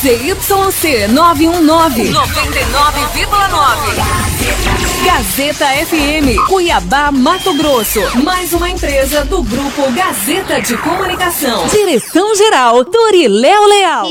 ZYC 919, 99,9. Gazeta FM, Cuiabá, Mato Grosso. Mais uma empresa do Grupo Gazeta de Comunicação. Direção-geral, Doriléo Leal.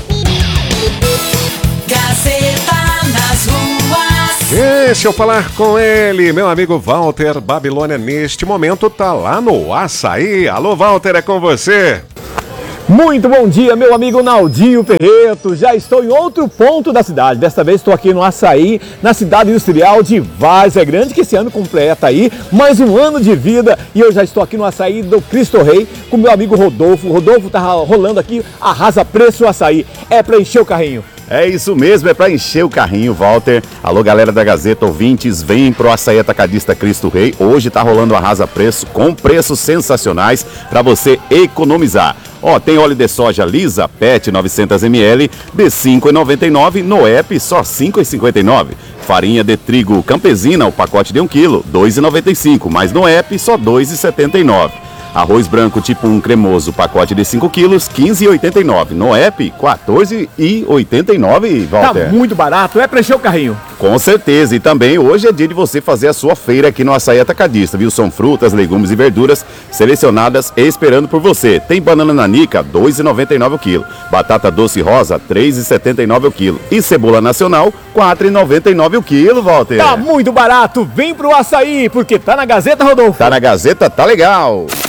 Gazeta nas ruas. Deixa eu falar com ele, meu amigo Walter Babilônia. Neste momento tá lá no Açaí. Alô, Walter, é com você. Muito bom dia, meu amigo Naldinho Perreto. Já estou em outro ponto da cidade. Desta vez estou aqui no Açaí, na cidade industrial de Várzea Grande, que esse ano completa aí mais um ano de vida. E eu já estou aqui no Açaí do Cristo Rei com meu amigo Rodolfo. Rodolfo, tá rolando aqui Arrasa Preço Açaí. É para encher o carrinho. É isso mesmo, é para encher o carrinho, Walter. Alô, galera da Gazeta, ouvintes, vem pro Açaí Atacadista Cristo Rei. Hoje tá rolando Arrasa Preço com preços sensacionais para você economizar. Ó, tem óleo de soja lisa, PET 900ml, de R$ 5,99, no app só R$ 5,59. Farinha de trigo campesina, o pacote de 1 kg, R$ 2,95, mas no app só R$ 2,79. Arroz branco tipo 1 cremoso, pacote de 5 quilos, R$ 15,89. No app, R$ 14,89, Walter. Tá muito barato, é para encher o carrinho. Com certeza, e também hoje é dia de você fazer a sua feira aqui no Açaí Atacadista, viu? São frutas, legumes e verduras selecionadas esperando por você. Tem banana nanica, R$ 2,99 o quilo. Batata doce rosa, R$ 3,79 o quilo. E cebola nacional, R$ 4,99 o quilo, Walter. Tá muito barato, vem pro Açaí, porque tá na Gazeta, Rodolfo. Tá na Gazeta, tá legal.